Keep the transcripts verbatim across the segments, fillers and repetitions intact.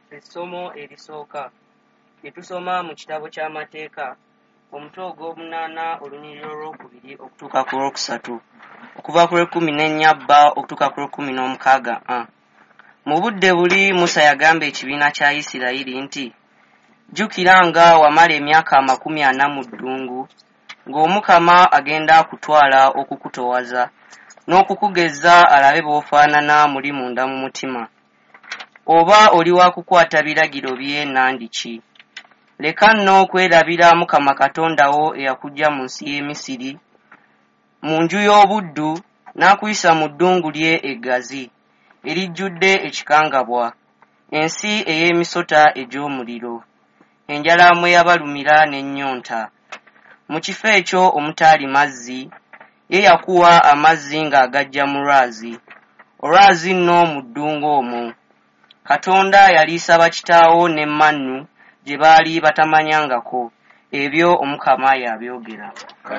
Essomo erisooka lye tusoma mu kitabo ky'amateeka omutwe ogw'omunaana olunyiriro olwokubiri okutuuka ku lwokusatu okuva ku lw'ekkumi n'ennya bba okutuuka ku lw'ekkumi n'omukaaga a. Mu budde buli Musa yagamba ekibiina kya Isirayiri nti, jjukira nga wamala emyaka amakumi ana mu ddungu ng'Omukama agenda kutwala okukutowaza n'okukugeza alabe bw'ofaanana muli munda mu mutima. Oba oli wa kukwata biragiro bye nandiki. Leka nno kwerabira Mukama Katonda wo eyakuggya mu nsi y'e Misiri, mu nju y'obuddu, n'akuyisa mu ddungu lye eggazi, erijjudde ekikangabwa, ensi ey'emisota egy'omuliro, enjala mwe yabalumira n'ennyonta. Mu kifo ekyo omutaali mazzi, ye yakuwa amazzi ng'agajja mu lwazi, olwazi nno mu ddungu omwo. Katonda yaliisa bakitaawo ne mannu gye baali batamanyangako. Ebyo Omukama yabyogera.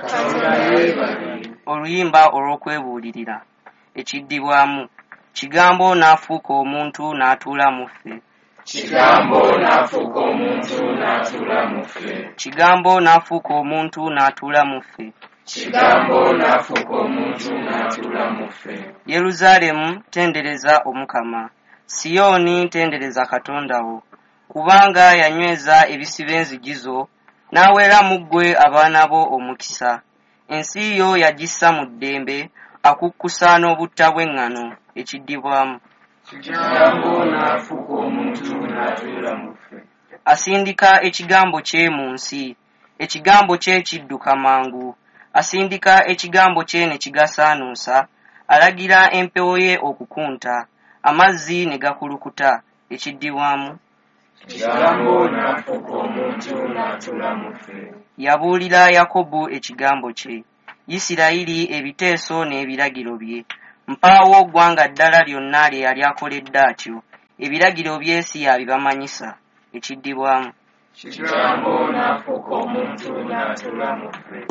Oluyimba olw'okwebuulirira. Ekiddibwamu. Kigambo n'afuuka omuntu n'atuula mu ffe. Kigambo n'afuuka omuntu n'atuula mu ffe. Kigambo n'afuuka omuntu n'atuula mu ffe. Kigambo n'afuuka omuntu n'atuula mu ffe. Yeruzalemu, tendereza Omukama. Siyoni, tendereza Katonda wo. Kubanga yanyweza ebisiba enzigizo, n'aweera mu ggwe abaana bo omukisa. Ensi yo yagissa mu ddembe, akukkusa n'obutta bw'eŋŋano. Ekiddibwamu. Kigambo n'afuuka omuntu n'atuula mu ffe. Asindika ekigambo kye mu nsi, ekigambo kye kidduka mangu. Asindika ekigambo kye ne kigasaanuusa, alagira empewo ye okukunta, amazzi ne gakulukuta. Ekiddibwamu. Kigambo n'afuuka omuntu n'atuula mu ffe. Yabuulira Yakobo ekigambo kye, Isirayiri ebiteeso n'ebiragiro bye. Mpaawo ggwanga ddala lyonna lye yali akoledde atyo, ebiragiro bye si yabibamanyisa. Ekiddibwamu. Kigambo n'afuuka omuntu n'atuula mu ffe.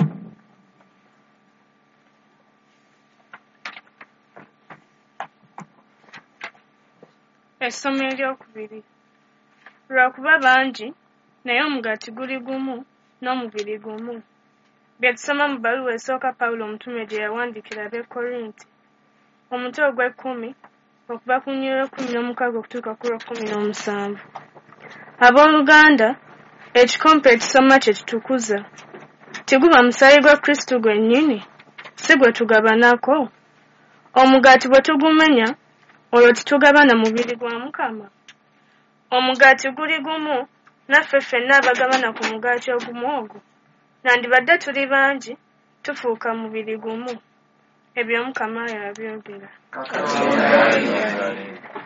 Essomo eryokubiri. Lwakuba bangi, naye omugaati guli gumu n'omubiri gumu. Bye tusoma mu bbaluwa esooka Pawulo omutume gye yawandiikira ab'e Korinti. Omutwe ogw'ekkumi okuva ku nnyiriro ekkumi n'omukaaga okutuuka ku lw'ekkumi n'omusanvu. Abooluganda, ekikompe ekisoma kye kitukuza. Tiguba musaayi gwa Kristo gwennyini, si gwe tugabanako. Omugaati bwe tugumenya, olwo titugabana mubiri gwa Mukama. Omugaati guli gumu, naffe ffenna abagabana ku mugaati ogumu ogwo. Nandibadde tuli bangi, tufuuka mubiri gumu. Ebyo Mukama yabyogera.